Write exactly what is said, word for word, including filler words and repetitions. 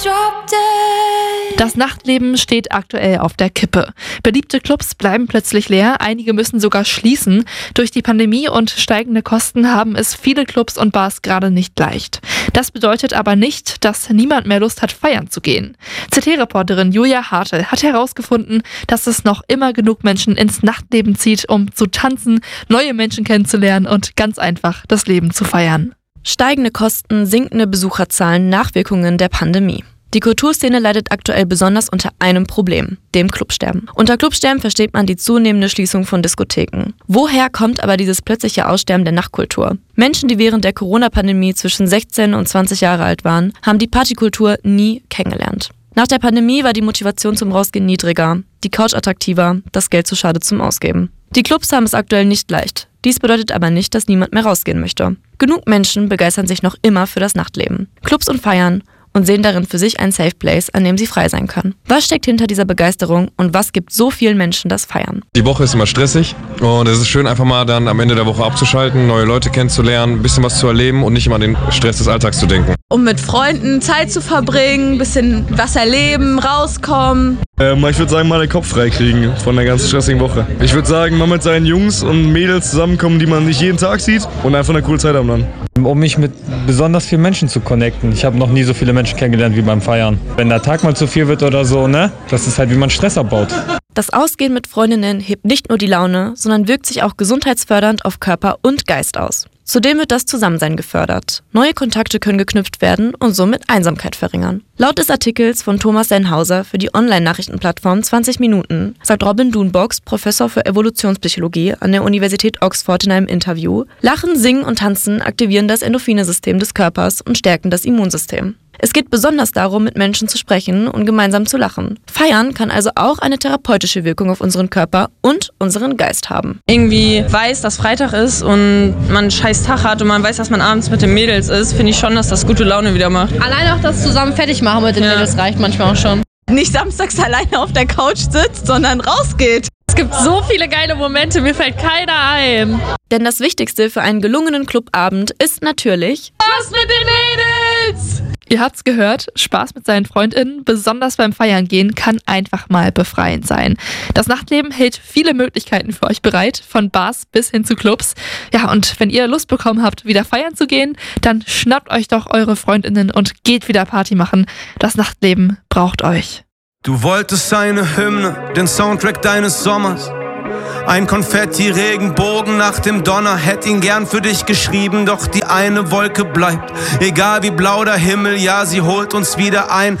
Das Nachtleben steht aktuell auf der Kippe. Beliebte Clubs bleiben plötzlich leer, einige müssen sogar schließen. Durch die Pandemie und steigende Kosten haben es viele Clubs und Bars gerade nicht leicht. Das bedeutet aber nicht, dass niemand mehr Lust hat, feiern zu gehen. Z T-Reporterin Julia Hartl hat herausgefunden, dass es noch immer genug Menschen ins Nachtleben zieht, um zu tanzen, neue Menschen kennenzulernen und ganz einfach das Leben zu feiern. Steigende Kosten, sinkende Besucherzahlen, Nachwirkungen der Pandemie. Die Kulturszene leidet aktuell besonders unter einem Problem, dem Clubsterben. Unter Clubsterben versteht man die zunehmende Schließung von Diskotheken. Woher kommt aber dieses plötzliche Aussterben der Nachtkultur? Menschen, die während der Corona-Pandemie zwischen sechzehn und zwanzig Jahre alt waren, haben die Partykultur nie kennengelernt. Nach der Pandemie war die Motivation zum Rausgehen niedriger, die Couch attraktiver, das Geld zu schade zum Ausgeben. Die Clubs haben es aktuell nicht leicht. Dies bedeutet aber nicht, dass niemand mehr rausgehen möchte. Genug Menschen begeistern sich noch immer für das Nachtleben. Clubs und Feiern und sehen darin für sich einen Safe Place, an dem sie frei sein können. Was steckt hinter dieser Begeisterung und was gibt so vielen Menschen das Feiern? Die Woche ist immer stressig und es ist schön, einfach mal dann am Ende der Woche abzuschalten, neue Leute kennenzulernen, ein bisschen was zu erleben und nicht immer an den Stress des Alltags zu denken. Um mit Freunden Zeit zu verbringen, ein bisschen was erleben, rauskommen. Ähm, ich würde sagen, mal den Kopf freikriegen von der ganzen stressigen Woche. Ich würde sagen, mal mit seinen Jungs und Mädels zusammenkommen, die man nicht jeden Tag sieht und einfach eine coole Zeit haben dann. Um mich mit besonders vielen Menschen zu connecten. Ich habe noch nie so viele Menschen kennengelernt wie beim Feiern. Wenn der Tag mal zu viel wird oder so, ne? Das ist halt, wie man Stress abbaut. Das Ausgehen mit Freundinnen hebt nicht nur die Laune, sondern wirkt sich auch gesundheitsfördernd auf Körper und Geist aus. Zudem wird das Zusammensein gefördert. Neue Kontakte können geknüpft werden und somit Einsamkeit verringern. Laut des Artikels von Thomas Sennhauser für die Online-Nachrichtenplattform zwanzig Minuten sagt Robin Dunbox, Professor für Evolutionspsychologie an der Universität Oxford in einem Interview: Lachen, Singen und Tanzen aktivieren das Endorphinesystem des Körpers und stärken das Immunsystem. Es geht besonders darum, mit Menschen zu sprechen und gemeinsam zu lachen. Feiern kann also auch eine therapeutische Wirkung auf unseren Körper und unseren Geist haben. Irgendwie weiß, dass Freitag ist und man einen scheiß Tag hat und man weiß, dass man abends mit den Mädels ist, finde ich schon, dass das gute Laune wieder macht. Allein auch das zusammen fertig machen mit den ja. Mädels reicht manchmal auch schon. Nicht samstags alleine auf der Couch sitzt, sondern rausgeht. Es gibt so viele geile Momente, mir fällt keiner ein. Denn das Wichtigste für einen gelungenen Clubabend ist natürlich Spaß mit den Mädels! Ihr habt's gehört, Spaß mit seinen FreundInnen, besonders beim Feiern gehen, kann einfach mal befreiend sein. Das Nachtleben hält viele Möglichkeiten für euch bereit, von Bars bis hin zu Clubs. Ja, und wenn ihr Lust bekommen habt, wieder feiern zu gehen, dann schnappt euch doch eure FreundInnen und geht wieder Party machen. Das Nachtleben braucht euch. Du wolltest eine Hymne, den Soundtrack deines Sommers. Ein Konfetti-Regenbogen nach dem Donner, hätt ihn gern für dich geschrieben, doch die eine Wolke bleibt. Egal wie blau der Himmel, ja, sie holt uns wieder ein.